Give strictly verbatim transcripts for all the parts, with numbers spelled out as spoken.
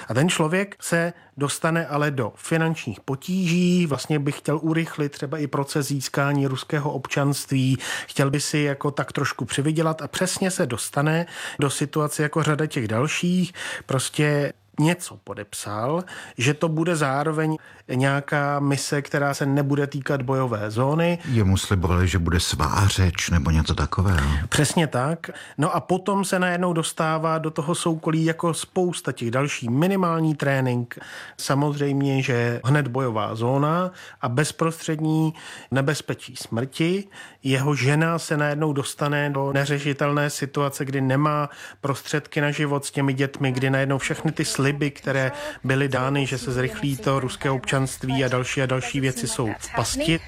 A ten člověk se dostane ale do finančních potíží, vlastně by chtěl urychlit třeba i proces získání ruského občanství, chtěl by si jako tak trošku přivydělat a přesně se dostane do situace jako řada těch dalších, prostě něco podepsal, že to bude zároveň nějaká mise, která se nebude týkat bojové zóny. Jemu slibovali, že bude svářeč nebo něco takového. Přesně tak. No a potom se najednou dostává do toho soukolí jako spousta těch další, minimální trénink. Samozřejmě, že hned bojová zóna a bezprostřední nebezpečí smrti. Jeho žena se najednou dostane do neřešitelné situace, kdy nemá prostředky na život s těmi dětmi, kdy najednou všechny ty sliby, které byly dány, že se zrychlí to ruské občanství a další a další věci jsou v pasti.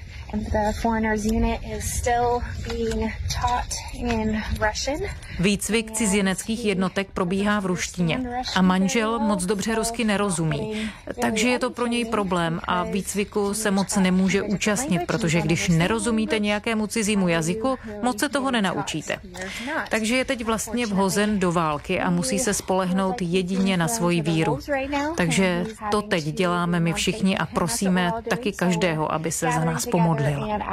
Výcvik cizineckých jednotek probíhá v ruštině a manžel moc dobře rusky nerozumí, takže je to pro něj problém a výcviku se moc nemůže účastnit, protože když nerozumíte nějakému cizímu jazyku, moc se toho nenaučíte. Takže je teď vlastně vhozen do války a musí se spolehnout jedině na svoji víru. Takže to teď děláme my všichni a prosíme taky každého, aby se za nás pomodlil.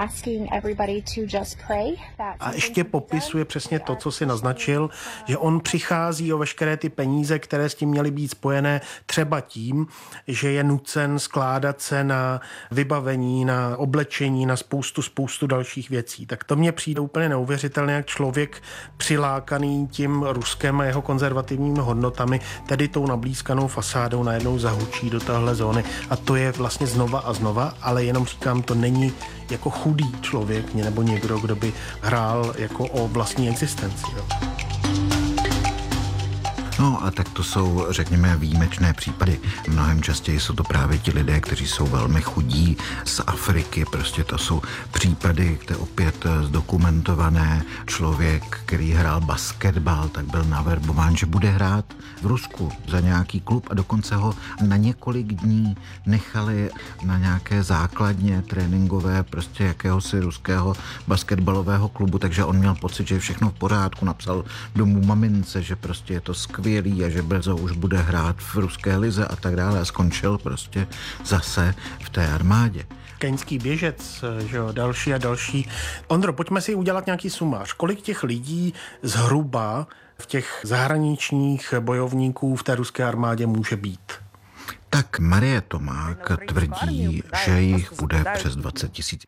A ještě popisuje přesně to, co si naznačil, že on přichází o veškeré ty peníze, které s tím měly být spojené třeba tím, že je nucen skládat se na vybavení, na oblečení, na spoustu, spoustu dalších věcí. Tak to mně přijde úplně neuvěřitelné, jak člověk přilákaný tím Ruskem a jeho konzervativními hodnotami, tedy tou nablízkanou fasádou najednou zahučí do téhle zóny. A to je vlastně znova a znova, ale jenom říkám, to není jako chudý člověk nebo někdo, kdo by hrál jako o vlastní existenci. Jo. No a tak to jsou, řekněme, výjimečné případy. Mnohem častěji jsou to právě ti lidé, kteří jsou velmi chudí z Afriky. Prostě to jsou případy, které opět zdokumentované. Člověk, který hrál basketbal, tak byl naverbován, že bude hrát v Rusku za nějaký klub a dokonce ho na několik dní nechali na nějaké základně tréninkové prostě jakéhosi ruského basketbalového klubu, takže on měl pocit, že je všechno v pořádku. Napsal domů mamince, že prostě je to skvělé a že brzo už bude hrát v ruské lize a tak dále a skončil prostě zase v té armádě. Keňský běžec, že jo, další a další. Ondro, pojďme si udělat nějaký sumář. Kolik těch lidí zhruba v těch zahraničních bojovníků v té ruské armádě může být? Tak Marie Tomák tvrdí, že jich bude přes dvacet tisíc.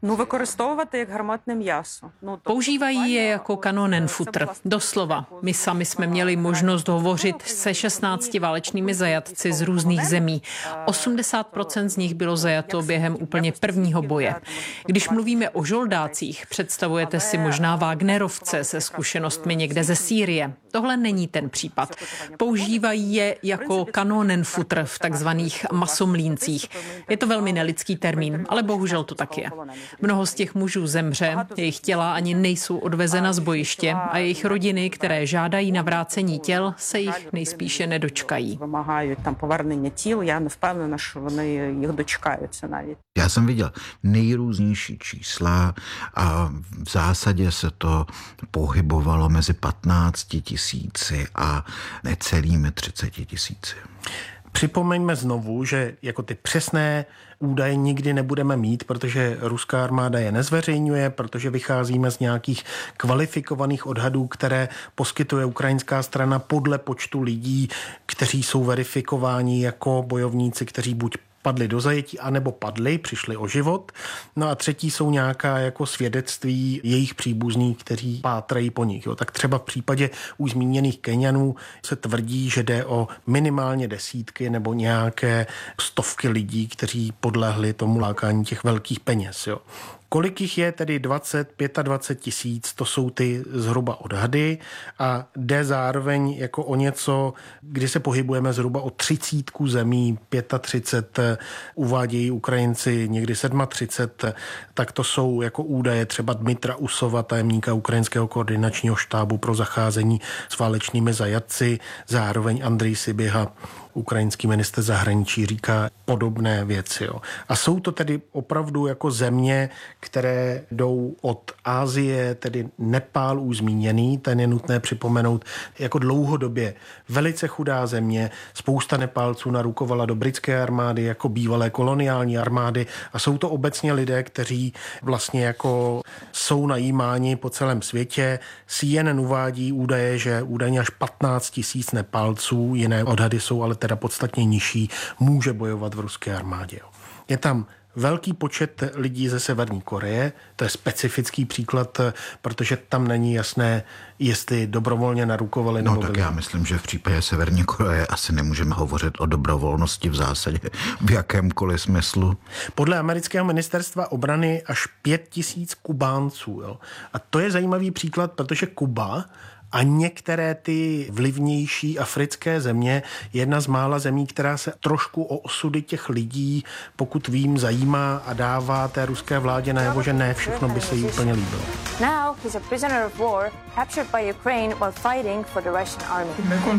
Používají je jako kanonenfutr. Doslova. My sami jsme měli možnost hovořit se šestnácti válečnými zajatci z různých zemí. osmdesát procent z nich bylo zajato během úplně prvního boje. Když mluvíme o žoldácích, představujete si možná Wagnerovce se zkušenostmi někde ze Sýrie. Tohle není ten případ. Používají je jako kanonenfutr v takzvaných masomlíncích. Je to velmi nelidský termín, ale bohužel to tak je. Mnoho z těch mužů zemře, jejich těla ani nejsou odvezena z bojiště a jejich rodiny, které žádají navrácení těl, se jich nejspíše nedočkají. Já jsem viděl nejrůznější čísla a v zásadě se to pohybovalo mezi patnácti tisíci a necelými třiceti tisíci. Připomeňme znovu, že jako ty přesné údaje nikdy nebudeme mít, protože ruská armáda je nezveřejňuje, protože vycházíme z nějakých kvalifikovaných odhadů, které poskytuje ukrajinská strana podle počtu lidí, kteří jsou verifikováni jako bojovníci, kteří buď padli do zajetí, anebo padli, přišli o život. No a třetí jsou nějaká jako svědectví jejich příbuzných, kteří pátrají po nich. Jo. Tak třeba v případě už zmíněných Keňanů se tvrdí, že jde o minimálně desítky nebo nějaké stovky lidí, kteří podlehli tomu lákání těch velkých peněz. Jo. Kolik jich je tedy dvacet, dvacet pět tisíc, to jsou ty zhruba odhady a jde zároveň jako o něco, kdy se pohybujeme zhruba o třicítku zemí, třicet pět, uvádějí Ukrajinci někdy třicet sedm, tak to jsou jako údaje třeba Dmitra Usova, tajemníka ukrajinského koordinačního štábu pro zacházení s válečnými zajatci, zároveň Andrej Siběha, ukrajinský ministr zahraničí říká podobné věci. Jo. A jsou to tedy opravdu jako země, které jdou od Asie, tedy Nepál už zmíněný, ten je nutné připomenout, jako dlouhodobě velice chudá země, spousta Nepálců narukovala do britské armády jako bývalé koloniální armády a jsou to obecně lidé, kteří vlastně jako jsou najímáni po celém světě. C N N uvádí údaje, že údajně až patnáct tisíc Nepálců, jiné odhady jsou ale teda podstatně nižší, může bojovat v ruské armádě. Je tam velký počet lidí ze Severní Koreje, to je specifický příklad, protože tam není jasné, jestli dobrovolně narukovali nebo No tak já myslím, že v případě Severní Koreje asi nemůžeme hovořit o dobrovolnosti v zásadě v jakémkoliv smyslu. Podle amerického ministerstva obrany až pět tisíc Kubánců. Jo. A to je zajímavý příklad, protože Kuba a některé ty vlivnější africké země, jedna z mála zemí, která se trošku o osudy těch lidí, pokud vím, zajímá a dává té ruské vládě najevo, že ne všechno by se jí úplně líbilo. Now he's a prisoner of war captured by Ukraine while fighting for the Russian army.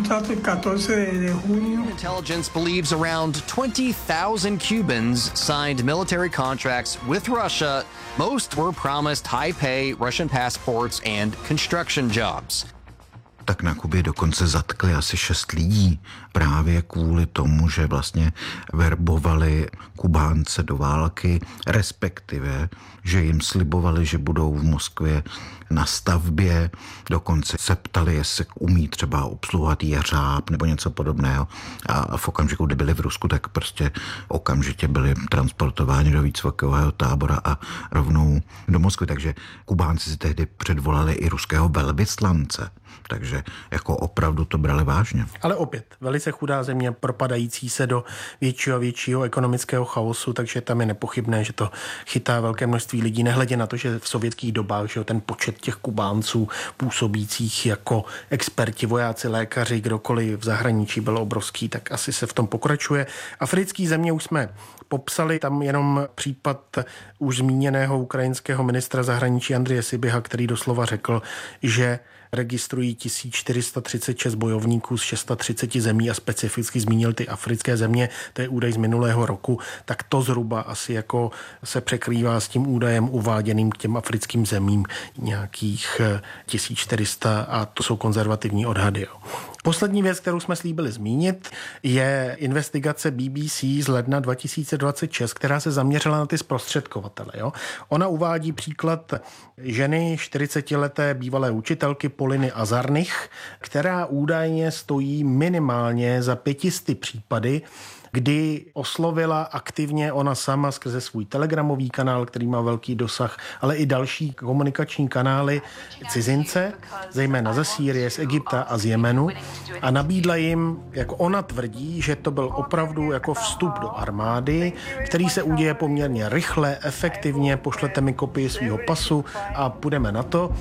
Intelligence believes around twenty thousand Cubans signed military contracts with Russia. Most were promised high-pay Russian passports and construction jobs. Tak na Kubě dokonce zatkli asi šest lidí právě kvůli tomu, že vlastně verbovali Kubánce do války, respektive, že jim slibovali, že budou v Moskvě na stavbě, dokonce se ptali, jestli umí třeba obsluhovat jeřáb nebo něco podobného. A v okamžiku, kdy byli v Rusku, tak prostě okamžitě byli transportováni do výcvikového tábora a rovnou do Moskvy. Takže Kubánci si tehdy předvolali i ruského velvyslance. Takže jako opravdu to brali vážně. Ale opět, velice chudá země, propadající se do většího a většího ekonomického chaosu, takže tam je nepochybné, že to chytá velké množství lidí, nehledě na to, že v sovětských dobách, že ten počet těch Kubánců působících jako experti, vojáci, lékaři, kdokoliv v zahraničí byl obrovský, tak asi se v tom pokračuje. Africký země už jsme popsali, tam jenom případ už zmíněného ukrajinského ministra zahraničí Andreje Sybiha, který doslova řekl, že registrují tisíc čtyři sta třicet šest bojovníků z třicet šest zemí a specificky zmínil ty africké země, to je údaj z minulého roku, tak to zhruba asi jako se překrývá s tím údajem uváděným k těm africkým zemím nějakých tisíc čtyři sta a to jsou konzervativní odhady. Jo. Poslední věc, kterou jsme slíbili zmínit, je investigace B B C z ledna dva tisíce dvacet šest, která se zaměřila na ty zprostředkovatele. Jo. Ona uvádí příklad ženy čtyřicetileté bývalé učitelky Poliny Azarnych, která údajně stojí minimálně za pětisty případy, kdy oslovila aktivně ona sama skrze svůj telegramový kanál, který má velký dosah, ale i další komunikační kanály cizince, zejména ze Sýrie, z Egypta a z Jemenu a nabídla jim, jako ona tvrdí, že to byl opravdu jako vstup do armády, který se uděje poměrně rychle, efektivně, pošlete mi kopii svého pasu a půjdeme na to.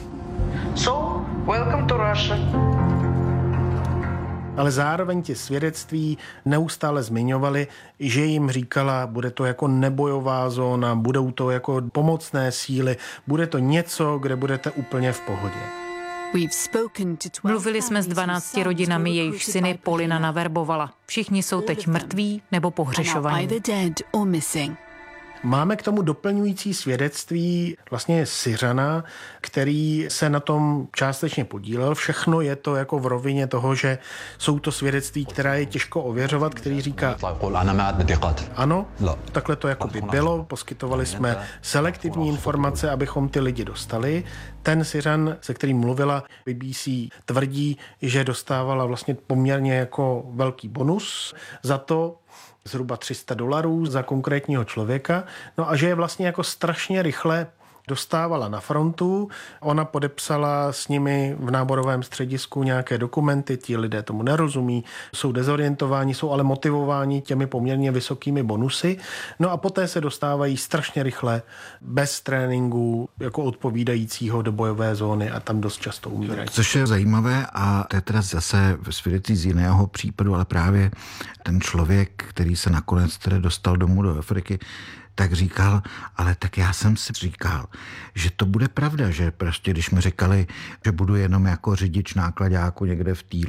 So, welcome to Russia. Ale zároveň ti svědectví neustále zmiňovali, že jim říkala, bude to jako nebojová zóna, budou to jako pomocné síly, bude to něco, kde budete úplně v pohodě. Mluvili jsme s dvanácti rodinami, jejich syny Polina naverbovala. Všichni jsou teď mrtví nebo pohřešovaní. Máme k tomu doplňující svědectví vlastně Syřana, který se na tom částečně podílel. Všechno je to jako v rovině toho, že jsou to svědectví, která je těžko ověřovat, který říká ano, takhle to jako by bylo, poskytovali jsme selektivní informace, abychom ty lidi dostali. Ten Syřan, se kterým mluvila B B C, tvrdí, že dostávala vlastně poměrně jako velký bonus za to, zhruba tři sta dolarů za konkrétního člověka, no a že je vlastně jako strašně rychle dostávala na frontu. Ona podepsala s nimi v náborovém středisku nějaké dokumenty, ti lidé tomu nerozumí, jsou dezorientováni, jsou ale motivováni těmi poměrně vysokými bonusy. No a poté se dostávají strašně rychle, bez tréninku, jako odpovídajícího do bojové zóny a tam dost často umírají. Což je zajímavé a to je teda zase svědectví z jiného případu, ale právě ten člověk, který se nakonec tedy dostal domů do Afriky, tak říkal, ale tak já jsem si říkal, že to bude pravda, že prostě když mi říkali, že budu jenom jako řidič nákladáku někde v týlu.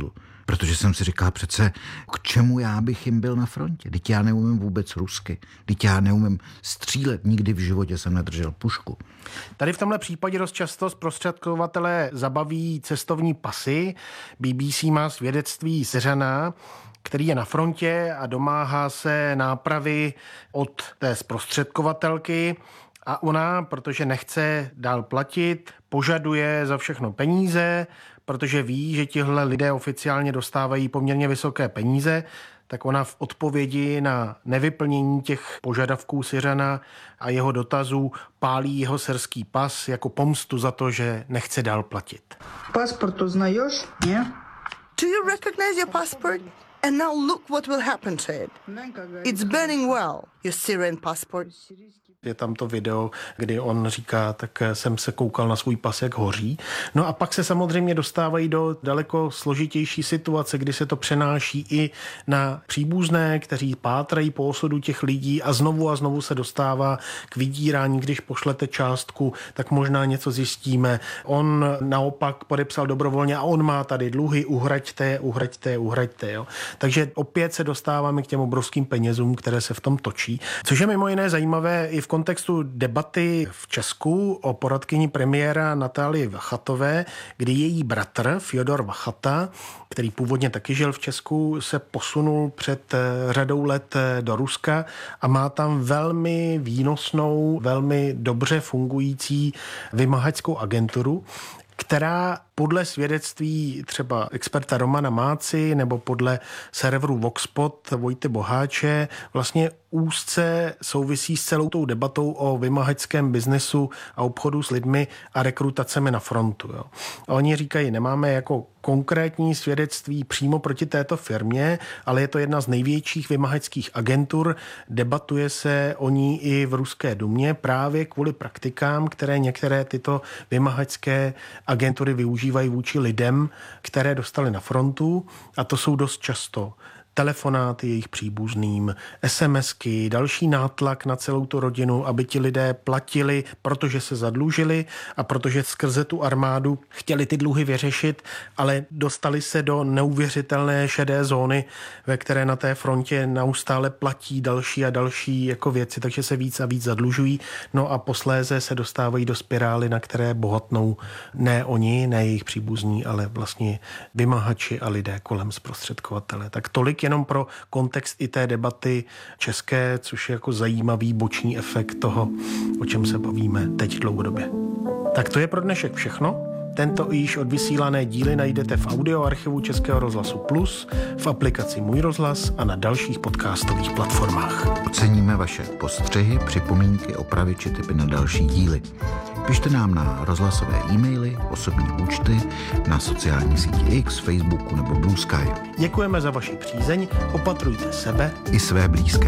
protože jsem si říkal přece, k čemu já bych jim byl na frontě? Teď já neumím vůbec rusky, teď já neumím střílet, nikdy v životě jsem nedržel pušku. Tady v tomhle případě dost často zprostředkovatelé zabaví cestovní pasy. B B C má svědectví Syřana, který je na frontě a domáhá se nápravy od té zprostředkovatelky a ona, protože nechce dál platit, požaduje za všechno peníze, protože ví, že tihle lidé oficiálně dostávají poměrně vysoké peníze, tak ona v odpovědi na nevyplnění těch požadavků Syřana a jeho dotazů pálí jeho syrský pas jako pomstu za to, že nechce dál platit. Паспорт узнаешь? Не? Do you recognize your passport? And now look what will happen to it. It's burning well, your Syrian passport. Je tam to video, kdy on říká, tak jsem se koukal na svůj pas, jak hoří. No a pak se samozřejmě dostávají do daleko složitější situace, kdy se to přenáší i na příbuzné, kteří pátrají po osudu těch lidí a znovu a znovu se dostává k vydírání, když pošlete částku, tak možná něco zjistíme. On naopak podepsal dobrovolně a on má tady dluhy, uhraďte, uhraďte, uhraďte. Jo. Takže opět se dostáváme k těm obrovským penězům, které se v tom točí. Což je mimo jiné zajímavé i v kontextu debaty v Česku o poradkyni premiéra Natálii Vachatové, kdy její bratr Fjodor Vachata, který původně taky žil v Česku, se posunul před řadou let do Ruska a má tam velmi výnosnou, velmi dobře fungující vymahačskou agenturu, která podle svědectví třeba experta Romana Máci nebo podle serveru Voxpot Vojty Boháče vlastně úzce souvisí s celou tou debatou o vymahačském biznesu a obchodu s lidmi a rekrutacemi na frontu. Jo. A oni říkají, nemáme jako konkrétní svědectví přímo proti této firmě, ale je to jedna z největších vymahačských agentur. Debatuje se o ní i v Ruské dumě právě kvůli praktikám, které některé tyto vymahačské agentury využívají vůči lidem, které dostali na frontu, a to jsou dost často telefonáty jejich příbuzným, SMSky, další nátlak na celou tu rodinu, aby ti lidé platili, protože se zadlužili a protože skrze tu armádu chtěli ty dluhy vyřešit, ale dostali se do neuvěřitelné šedé zóny, ve které na té frontě neustále platí další a další jako věci, takže se víc a víc zadlužují. No a posléze se dostávají do spirály, na které bohatnou ne oni, ne jejich příbuzní, ale vlastně vymahači a lidé kolem zprostředkovatele. Tak tolik jenom pro kontext i té debaty české, což je jako zajímavý boční efekt toho, o čem se bavíme teď dlouhodobě. Tak to je pro dnešek všechno. Tento i již odvysílané díly najdete v audioarchivu Českého rozhlasu Plus, v aplikaci Můj rozhlas a na dalších podcastových platformách. Oceníme vaše postřehy, připomínky, opravy či tipy na další díly. Pište nám na rozhlasové e-maily, osobní účty, na sociální síti X, Facebooku nebo Blue Sky. Děkujeme za vaši přízeň, opatrujte sebe i své blízké.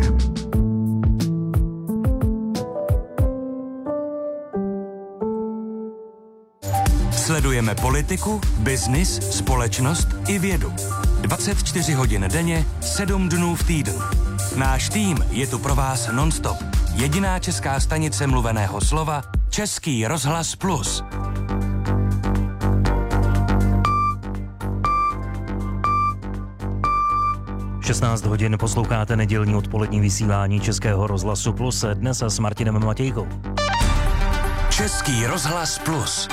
Sledujeme politiku, biznis, společnost i vědu. dvacet čtyři hodin denně, sedm dnů v týdnu. Náš tým je tu pro vás non-stop. Jediná česká stanice mluveného slova, Český rozhlas Plus. šestnáct hodin posloucháte nedělní odpolední vysílání Českého rozhlasu Plus, dnes s Martinem Matějkou. Český rozhlas Plus.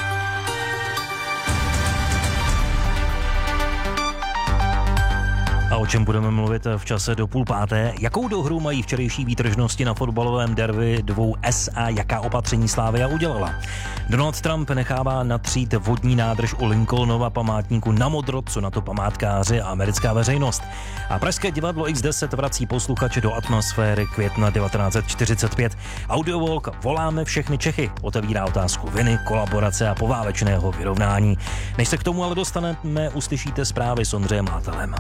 A o čem budeme mluvit v čase do půl páté? Jakou dohru mají včerejší výtržnosti na fotbalovém derby dvou S a jaká opatření Slavia udělala? Donald Trump nechává natřít vodní nádrž u Lincolnova památníku na modro, co na to památkáři a americká veřejnost. A pražské divadlo X deset vrací posluchače do atmosféry května devatenáct set čtyřicet pět. Audiowalk Voláme všechny Čechy otevírá otázku viny, kolaborace a poválečného vyrovnání. Než se k tomu ale dostaneme, uslyšíte zprávy s Ondřejem Mátelem.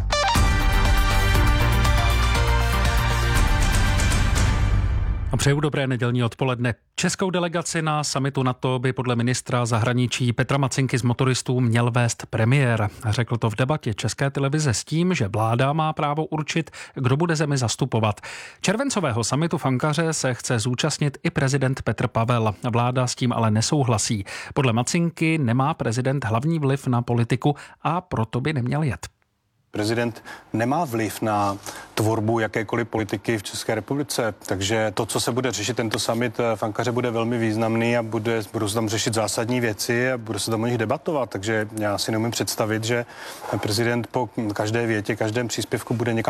A přeju dobré nedělní odpoledne. Českou delegaci na summitu NATO by podle ministra zahraničí Petra Macinky z motoristů měl vést premiér. Řekl to v debatě České televize s tím, že vláda má právo určit, kdo bude zemi zastupovat. Červencového summitu v Ankaře se chce zúčastnit i prezident Petr Pavel. Vláda s tím ale nesouhlasí. Podle Macinky nemá prezident hlavní vliv na politiku a proto by neměl jet. Prezident nemá vliv na tvorbu jakékoliv politiky v České republice, takže to, co se bude řešit tento summit v Ankaře, bude velmi významný a bude, budou se tam řešit zásadní věci a bude se tam o nich debatovat, takže já si neumím představit, že prezident po každé větě, každém příspěvku bude někam